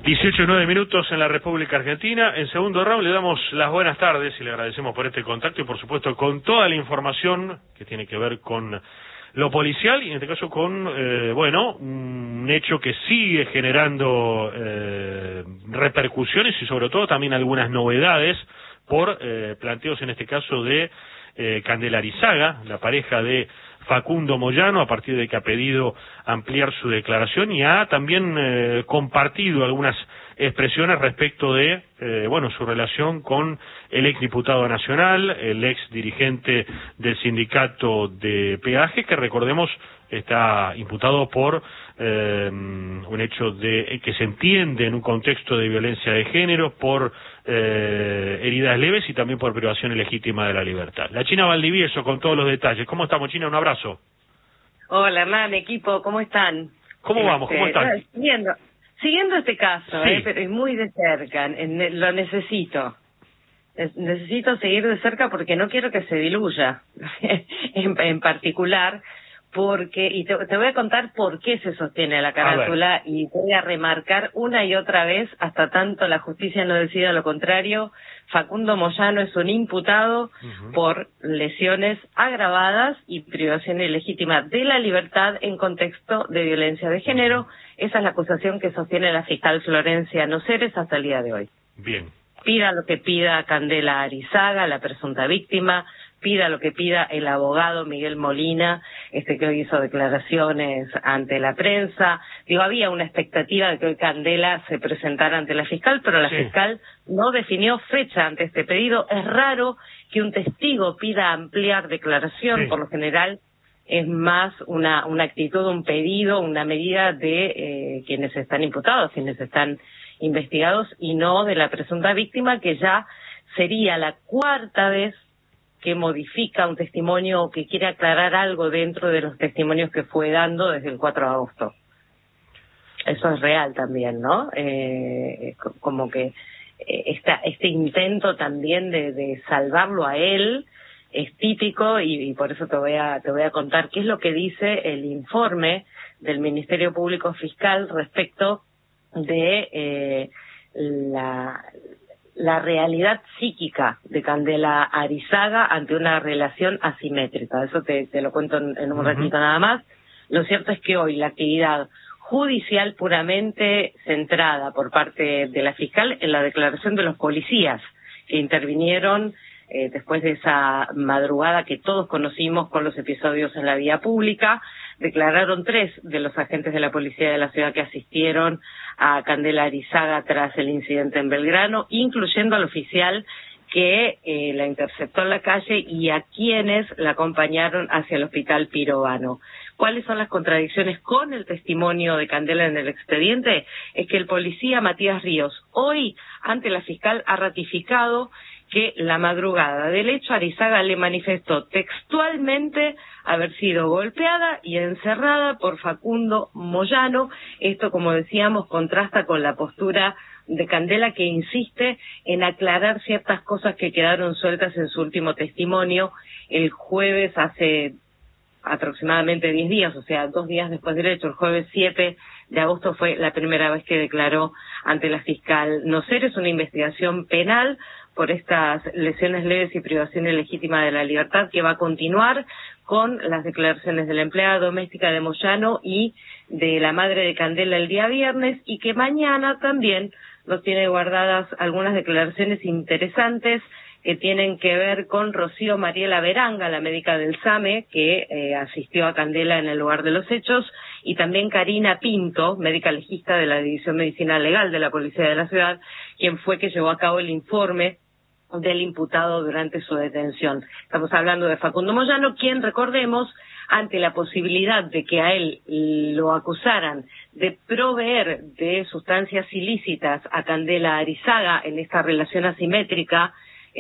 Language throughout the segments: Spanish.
18:09 en la República Argentina. En segundo round le damos las buenas tardes y le agradecemos por este contacto y por supuesto con toda la información que tiene que ver con lo policial y en este caso con, un hecho que sigue generando repercusiones y sobre todo también algunas novedades por planteos en este caso de Candela Arizaga, la pareja de Facundo Moyano, a partir de que ha pedido ampliar su declaración y ha también compartido algunas expresiones respecto de su relación con el ex diputado nacional, el ex dirigente del sindicato de peaje, que recordemos está imputado por un hecho de que se entiende en un contexto de violencia de género, por heridas leves y también por privación ilegítima de la libertad. La China Valdivieso con todos los detalles. ¿Cómo estamos, China? Un abrazo. Hola, Hernán, equipo, ¿cómo están? ¿Cómo vamos? ¿Cómo están? Siguiendo este caso, sí. Pero es muy de cerca, lo necesito. Necesito seguir de cerca porque no quiero que se diluya, en particular, y te voy a contar por qué se sostiene la carátula y voy a remarcar una y otra vez, hasta tanto la justicia no decida lo contrario. Facundo Moyano es un imputado por lesiones agravadas y privación ilegítima de la libertad en contexto de violencia de género. Esa es la acusación que sostiene la fiscal Florencia Noceres hasta el día de hoy. Bien. Pida lo que pida Candela Arizaga, la presunta víctima, pida lo que pida el abogado Miguel Molina, que hoy hizo declaraciones ante la prensa. Había una expectativa de que hoy Candela se presentara ante la fiscal, pero la fiscal no definió fecha ante este pedido. Es raro que un testigo pida ampliar declaración, por lo general es más una actitud, un pedido, una medida de quienes están imputados, quienes están investigados, y no de la presunta víctima, que ya sería la cuarta vez que modifica un testimonio o que quiere aclarar algo dentro de los testimonios que fue dando desde el 4 de agosto. Eso es real también, ¿no? Como que este intento también de salvarlo a él es típico y por eso te voy a contar qué es lo que dice el informe del Ministerio Público Fiscal respecto de la realidad psíquica de Candela Arizaga ante una relación asimétrica. Eso te lo cuento en un ratito nada más. Lo cierto es que hoy la actividad judicial puramente centrada por parte de la fiscal en la declaración de los policías que intervinieron después de esa madrugada que todos conocimos con los episodios en la vía pública. Declararon 3 de los agentes de la policía de la ciudad que asistieron a Candela Arizaga tras el incidente en Belgrano, incluyendo al oficial que la interceptó en la calle y a quienes la acompañaron hacia el hospital Pirovano. ¿Cuáles son las contradicciones con el testimonio de Candela en el expediente? Es que el policía Matías Ríos hoy ante la fiscal ha ratificado que la madrugada del hecho Arizaga le manifestó textualmente haber sido golpeada y encerrada por Facundo Moyano. Esto, como decíamos, contrasta con la postura de Candela, que insiste en aclarar ciertas cosas que quedaron sueltas en su último testimonio el jueves, hace aproximadamente 10 días, o sea, 2 días después del hecho. El jueves 7 de agosto fue la primera vez que declaró ante la fiscal Noceres una investigación penal por estas lesiones leves y privación ilegítima de la libertad, que va a continuar con las declaraciones de la empleada doméstica de Moyano y de la madre de Candela el día viernes, y que mañana también nos tiene guardadas algunas declaraciones interesantes que tienen que ver con Rocío Mariela Beranga, la médica del SAME, que asistió a Candela en el lugar de los hechos, y también Karina Pinto, médica legista de la División Medicina Legal de la Policía de la Ciudad, quien fue que llevó a cabo el informe del imputado durante su detención. Estamos hablando de Facundo Moyano, quien, recordemos, ante la posibilidad de que a él lo acusaran de proveer de sustancias ilícitas a Candela Arizaga en esta relación asimétrica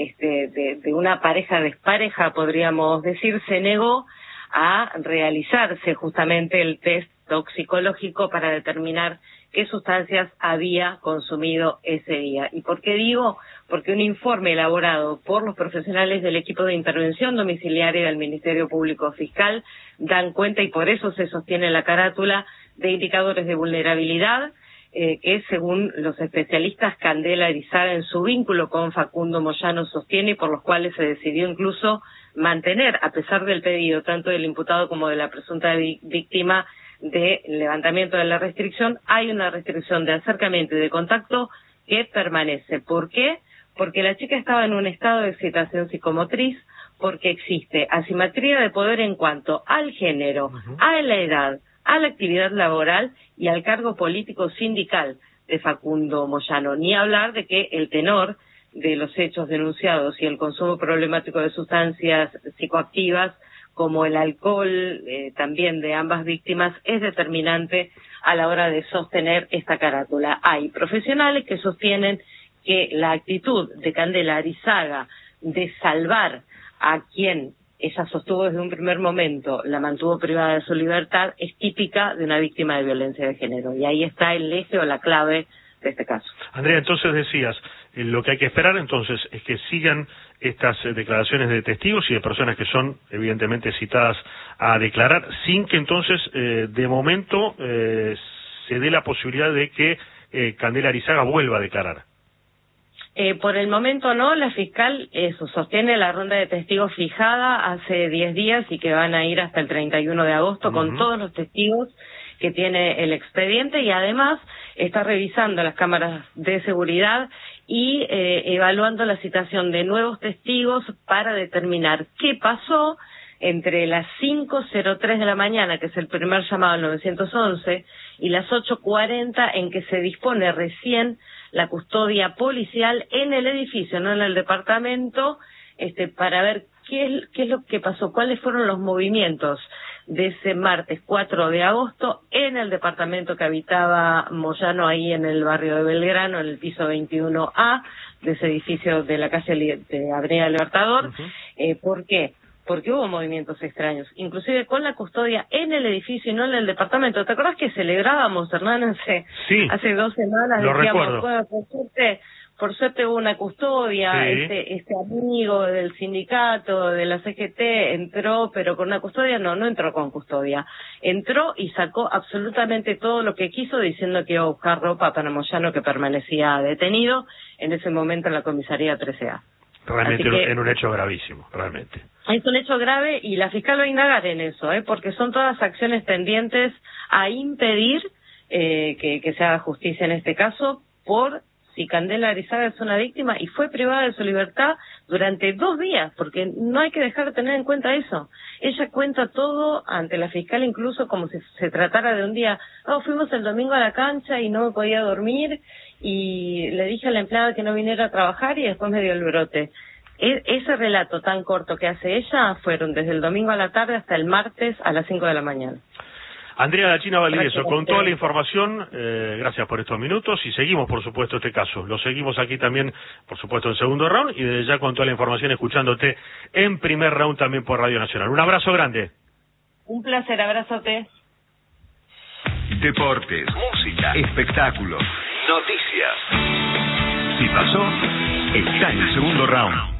de una pareja despareja, podríamos decir, se negó a realizarse justamente el test toxicológico para determinar qué sustancias había consumido ese día. ¿Y por qué digo? Porque un informe elaborado por los profesionales del equipo de intervención domiciliaria del Ministerio Público Fiscal dan cuenta, y por eso se sostiene la carátula, de indicadores de vulnerabilidad que según los especialistas Candela Arizaga en su vínculo con Facundo Moyano sostiene y por los cuales se decidió incluso mantener, a pesar del pedido tanto del imputado como de la presunta víctima de levantamiento de la restricción, hay una restricción de acercamiento y de contacto que permanece. ¿Por qué? Porque la chica estaba en un estado de excitación psicomotriz, porque existe asimetría de poder en cuanto al género, a la edad, a la actividad laboral y al cargo político sindical de Facundo Moyano. Ni hablar de que el tenor de los hechos denunciados y el consumo problemático de sustancias psicoactivas como el alcohol también de ambas víctimas es determinante a la hora de sostener esta carátula. Hay profesionales que sostienen que la actitud de Candela Arizaga de salvar a quien ella sostuvo desde un primer momento, la mantuvo privada de su libertad, es típica de una víctima de violencia de género. Y ahí está el eje o la clave de este caso. Andrea, entonces decías, lo que hay que esperar entonces es que sigan estas declaraciones de testigos y de personas que son evidentemente citadas a declarar, sin que entonces de momento se dé la posibilidad de que Candela Arizaga vuelva a declarar. Por el momento no, la fiscal sostiene la ronda de testigos fijada hace 10 días y que van a ir hasta el 31 de agosto con todos los testigos que tiene el expediente y además está revisando las cámaras de seguridad y evaluando la citación de nuevos testigos para determinar qué pasó entre las 5:03 de la mañana, que es el primer llamado al 911, y las 8:40 en que se dispone recién la custodia policial en el edificio, no en el departamento, para ver qué es lo que pasó, cuáles fueron los movimientos de ese martes 4 de agosto en el departamento que habitaba Moyano ahí en el barrio de Belgrano, en el piso 21A de ese edificio de la calle de Avenida Libertador. ¿Por qué? Porque hubo movimientos extraños, inclusive con la custodia en el edificio y no en el departamento. ¿Te acuerdas que celebrábamos, Hernán, hace 2 semanas? Lo decíamos, recuerdo. Bueno, por suerte hubo una custodia, sí. este amigo del sindicato, de la CGT, entró, pero con una custodia no entró con custodia. Entró y sacó absolutamente todo lo que quiso, diciendo que iba a buscar ropa para Moyano, que permanecía detenido en ese momento en la comisaría 13A. Realmente en un hecho gravísimo, realmente. Es un hecho grave y la fiscal va a indagar en eso, porque son todas acciones tendientes a impedir que se haga justicia en este caso por si Candela Arizaga es una víctima y fue privada de su libertad durante 2 días, porque no hay que dejar de tener en cuenta eso. Ella cuenta todo ante la fiscal incluso como si se tratara de un día, fuimos el domingo a la cancha y no me podía dormir y le dije a la empleada que no viniera a trabajar y después me dio el brote. Ese relato tan corto que hace ella fueron desde el domingo a la tarde hasta el martes a las 5 de la mañana. Andrea Dachina Valdivieso, con toda la información, gracias por estos minutos y seguimos, por supuesto, este caso. Lo seguimos aquí también, por supuesto, en segundo round y desde ya con toda la información escuchándote en primer round también por Radio Nacional. Un abrazo grande. Un placer, abrazote. Deportes, música, espectáculos, noticias. Si pasó, está en el segundo round.